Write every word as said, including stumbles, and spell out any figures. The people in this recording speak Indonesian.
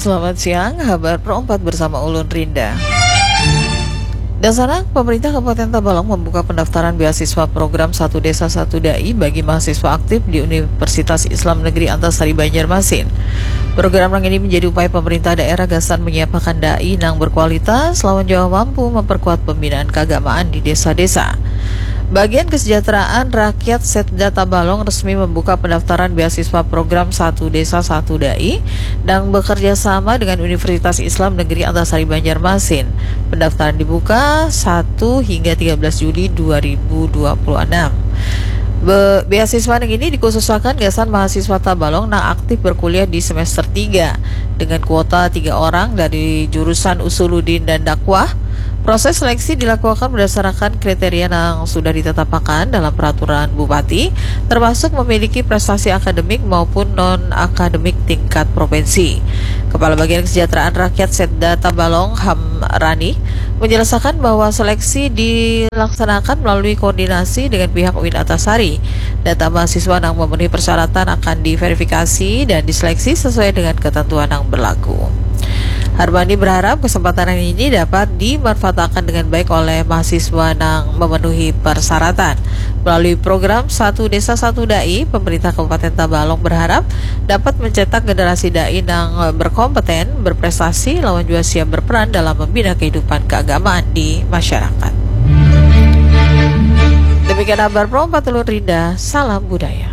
Selamat siang, kabar Pro empat bersama Ulun Rinda. Dan sana, pemerintah Kabupaten Tabalong membuka pendaftaran beasiswa program Satu Desa Satu Dai bagi mahasiswa aktif di Universitas Islam Negeri Antasari Banjarmasin. Program ini menjadi upaya pemerintah daerah Gasan menyiapkan dai yang berkualitas lawan Jawa mampu memperkuat pembinaan keagamaan di desa-desa. Bagian Kesejahteraan Rakyat Setda Tabalong resmi membuka pendaftaran beasiswa program Satu Desa Satu Dai dan bekerja sama dengan Universitas Islam Negeri Antasari Banjarmasin. Pendaftaran dibuka satu hingga tiga belas Juli dua ribu dua puluh enam. Be beasiswa ini dikhususkan gasan mahasiswa Tabalong yang aktif berkuliah di semester tiga dengan kuota tiga orang dari jurusan Usuluddin dan Dakwah. Proses seleksi dilakukan berdasarkan kriteria yang sudah ditetapkan dalam peraturan Bupati, termasuk memiliki prestasi akademik maupun non-akademik tingkat provinsi. Kepala Bagian Kesejahteraan Rakyat Setda Tabalong, Hamrani, menjelaskan bahwa seleksi dilaksanakan melalui koordinasi dengan pihak U I N Antasari. Data mahasiswa yang memenuhi persyaratan akan diverifikasi dan diseleksi sesuai dengan ketentuan yang berlaku. Harbani berharap kesempatan ini dapat dimanfaatkan dengan baik oleh mahasiswa yang memenuhi persyaratan. Melalui program Satu Desa Satu Dai, pemerintah Kabupaten Tabalong berharap dapat mencetak generasi dai yang berkompeten, berprestasi, lawan juga siap berperan dalam membina kehidupan keagamaan di masyarakat. Demikian kabar Pro empat Ulun Rinda, salam budaya.